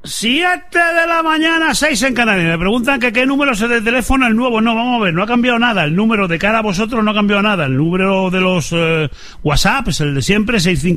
7 de la mañana, 6 en Canarias. Me preguntan que qué número es el de teléfono, el nuevo. No, vamos a ver, no ha cambiado nada. El número de cara a vosotros no ha cambiado nada. El número de los WhatsApp es el de siempre,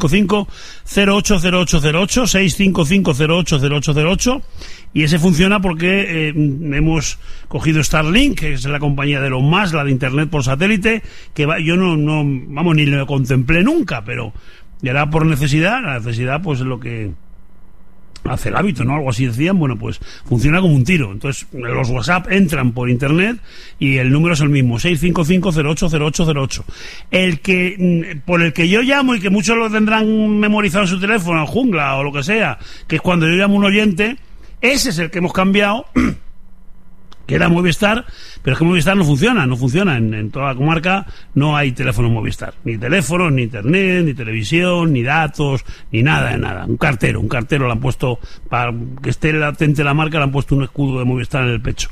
655-080808, 655-080808. Y ese funciona porque hemos cogido Starlink, que es la compañía de Elon Musk, la de Internet por satélite, que yo no, vamos, ni lo contemplé nunca, pero era por necesidad. La necesidad, pues, es lo que hace el hábito, ¿no? Algo así decían. Bueno, pues funciona como un tiro. Entonces los WhatsApp entran por internet y el número es el mismo, 655-080808. El que por el que yo llamo, y que muchos lo tendrán memorizado en su teléfono, Jungla o lo que sea, que es cuando yo llamo a un oyente, ese es el que hemos cambiado, que era Movistar, pero es que Movistar no funciona. En toda la comarca no hay teléfono Movistar, ni teléfonos, ni internet, ni televisión, ni datos, ni nada de nada. Un cartero le han puesto, para que esté latente la marca, le han puesto un escudo de Movistar en el pecho.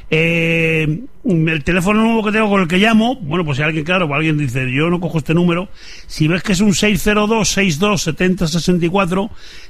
El teléfono nuevo que tengo, con el que llamo, bueno, pues si alguien dice, yo no cojo este número, si ves que es un 602-62-70-64,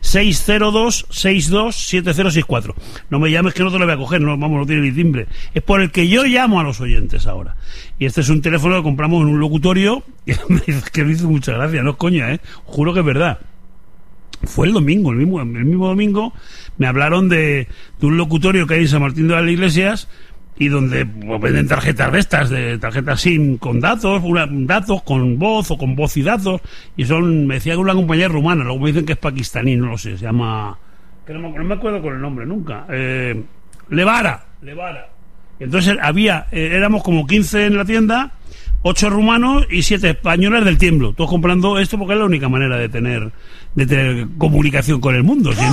602-62-7064. No me llames, que no te lo voy a coger, no tiene ni timbre. Es por el que yo llamo a los oyentes ahora. Y este es un teléfono que compramos en un locutorio, que me dice mucha gracia, no es coña, juro que es verdad. Fue el mismo domingo, me hablaron de un locutorio que hay en San Martín de las Iglesias, y donde pues, venden tarjetas de estas, de tarjetas SIM con datos, datos con voz o con voz y datos, y me decía que una compañía rumana, luego me dicen que es pakistaní, no lo sé, se llama, que no me acuerdo con el nombre nunca, Levara. Entonces éramos como 15 en la tienda, 8 rumanos y 7 españoles del tiemblo, todos comprando esto porque es la única manera de tener comunicación con el mundo.